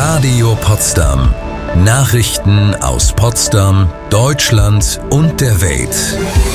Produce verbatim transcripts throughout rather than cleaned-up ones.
Radio Potsdam. Nachrichten aus Potsdam, Deutschland und der Welt.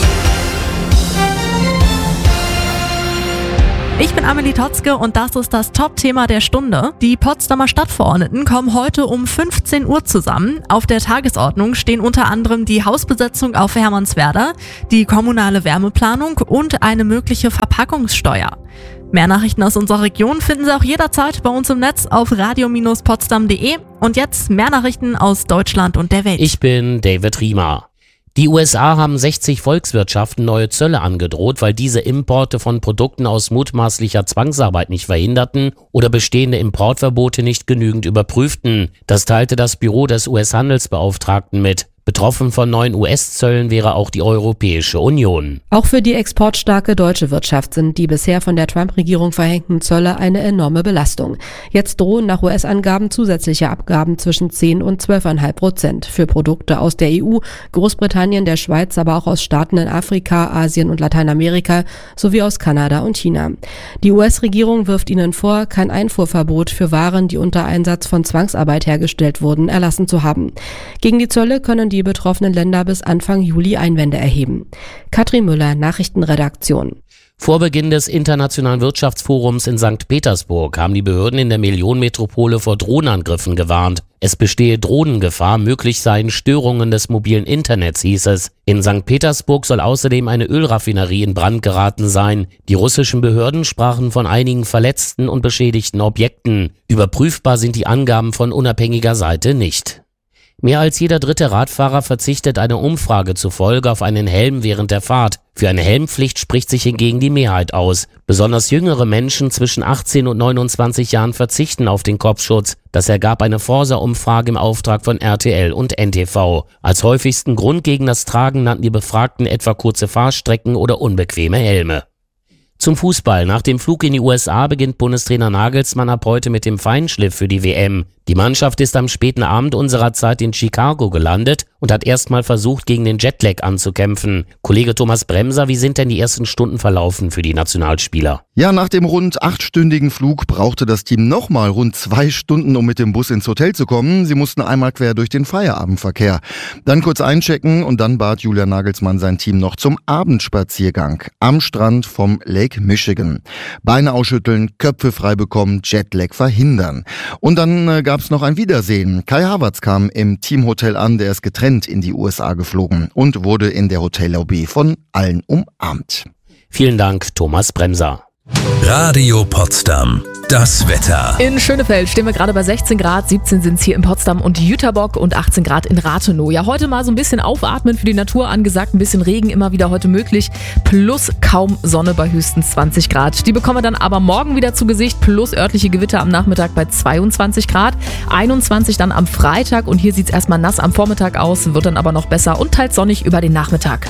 Ich bin Amelie Totzke und das ist das Top-Thema der Stunde. Die Potsdamer Stadtverordneten kommen heute um fünfzehn Uhr zusammen. Auf der Tagesordnung stehen unter anderem die Hausbesetzung auf Hermannswerder, die kommunale Wärmeplanung und eine mögliche Verpackungssteuer. Mehr Nachrichten aus unserer Region finden Sie auch jederzeit bei uns im Netz auf radio Bindestrich potsdam punkt de. Und jetzt mehr Nachrichten aus Deutschland und der Welt. Ich bin David Riemer. Die U S A haben sechzig Volkswirtschaften neue Zölle angedroht, weil diese Importe von Produkten aus mutmaßlicher Zwangsarbeit nicht verhinderten oder bestehende Importverbote nicht genügend überprüften. Das teilte das Büro des U S-Handelsbeauftragten mit. Betroffen von neuen U S-Zöllen wäre auch die Europäische Union. Auch für die exportstarke deutsche Wirtschaft sind die bisher von der Trump-Regierung verhängten Zölle eine enorme Belastung. Jetzt drohen nach U S-Angaben zusätzliche Abgaben zwischen zehn und zwölf Komma fünf Prozent für Produkte aus der E U, Großbritannien, der Schweiz, aber auch aus Staaten in Afrika, Asien und Lateinamerika sowie aus Kanada und China. Die U S-Regierung wirft ihnen vor, kein Einfuhrverbot für Waren, die unter Einsatz von Zwangsarbeit hergestellt wurden, erlassen zu haben. Gegen die Zölle können die die betroffenen Länder bis Anfang Juli Einwände erheben. Katrin Müller, Nachrichtenredaktion. Vor Beginn des Internationalen Wirtschaftsforums in Sankt Petersburg haben die Behörden in der Millionenmetropole vor Drohnenangriffen gewarnt. Es bestehe Drohnengefahr, möglich seien Störungen des mobilen Internets, hieß es. In Sankt Petersburg soll außerdem eine Ölraffinerie in Brand geraten sein. Die russischen Behörden sprachen von einigen verletzten und beschädigten Objekten. Überprüfbar sind die Angaben von unabhängiger Seite nicht. Mehr als jeder dritte Radfahrer verzichtet einer Umfrage zufolge auf einen Helm während der Fahrt. Für eine Helmpflicht spricht sich hingegen die Mehrheit aus. Besonders jüngere Menschen zwischen achtzehn und neunundzwanzig Jahren verzichten auf den Kopfschutz. Das ergab eine Forsa-Umfrage im Auftrag von R T L und N T V. Als häufigsten Grund gegen das Tragen nannten die Befragten etwa kurze Fahrstrecken oder unbequeme Helme. Zum Fußball. Nach dem Flug in die U S A beginnt Bundestrainer Nagelsmann ab heute mit dem Feinschliff für die W M. Die Mannschaft ist am späten Abend unserer Zeit in Chicago gelandet und hat erstmal versucht, gegen den Jetlag anzukämpfen. Kollege Thomas Bremser, wie sind denn die ersten Stunden verlaufen für die Nationalspieler? Ja, nach dem rund achtstündigen Flug brauchte das Team nochmal rund zwei Stunden, um mit dem Bus ins Hotel zu kommen. Sie mussten einmal quer durch den Feierabendverkehr. Dann kurz einchecken und dann bat Julian Nagelsmann sein Team noch zum Abendspaziergang am Strand vom Lake Michigan. Beine ausschütteln, Köpfe frei bekommen, Jetlag verhindern. Und dann äh, gab es noch ein Wiedersehen. Kai Havertz kam im Teamhotel an, der ist getrennt in die U S A geflogen und wurde in der Hotellobby von allen umarmt. Vielen Dank, Thomas Bremser. Radio Potsdam. Das Wetter. In Schönefeld stehen wir gerade bei sechzehn Grad, siebzehn sind es hier in Potsdam und Jüterbock und achtzehn Grad in Rathenow. Ja, heute mal so ein bisschen aufatmen für die Natur angesagt, ein bisschen Regen immer wieder heute möglich, plus kaum Sonne bei höchstens zwanzig Grad. Die bekommen wir dann aber morgen wieder zu Gesicht, plus örtliche Gewitter am Nachmittag bei zweiundzwanzig Grad, einundzwanzig dann am Freitag und hier sieht es erstmal nass am Vormittag aus, wird dann aber noch besser und teils sonnig über den Nachmittag.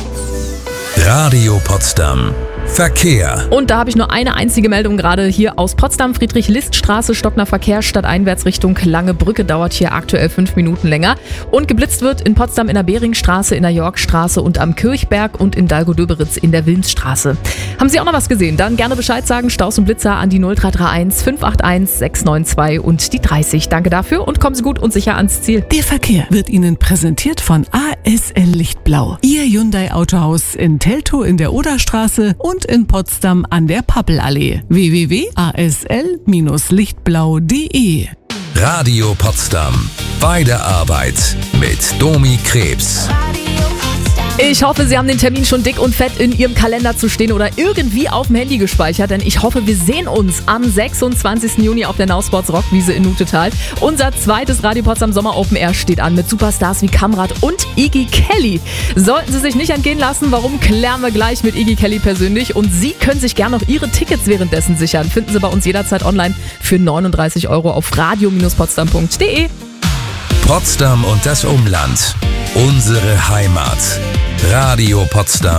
Radio Potsdam. Verkehr. Und da habe ich nur eine einzige Meldung gerade hier aus Potsdam. Friedrich-List-Straße, Stockner Verkehr, stadteinwärts Richtung Lange Brücke dauert hier aktuell fünf Minuten länger. Und geblitzt wird in Potsdam in der Beringstraße, in der Yorkstraße und am Kirchberg und in Dalgo-Döberitz in der Wilmsstraße. Haben Sie auch noch was gesehen? Dann gerne Bescheid sagen. Staus und Blitzer an die null drei drei eins fünf acht eins sechs neun zwei und die dreißig. Danke dafür und kommen Sie gut und sicher ans Ziel. Der Verkehr wird Ihnen präsentiert von A S L Lichtblau. Ihr Hyundai Autohaus in Teltow in der Oderstraße und in Potsdam an der Pappelallee. w w w punkt a s l Bindestrich lichtblau punkt de Radio Potsdam. Bei der Arbeit mit Domi Krebs. Ich hoffe, Sie haben den Termin schon dick und fett in Ihrem Kalender zu stehen oder irgendwie auf dem Handy gespeichert, denn ich hoffe, wir sehen uns am sechsundzwanzigsten Juni auf der Now Sports Rockwiese in Nutetal. Unser zweites Radio Potsdam Sommer Open Air steht an mit Superstars wie Kamrat und Iggy Kelly. Sollten Sie sich nicht entgehen lassen, warum, klären wir gleich mit Iggy Kelly persönlich und Sie können sich gerne noch Ihre Tickets währenddessen sichern. Finden Sie bei uns jederzeit online für neununddreißig Euro auf radio Bindestrich potsdam punkt de. Potsdam und das Umland. Unsere Heimat. Radio Potsdam.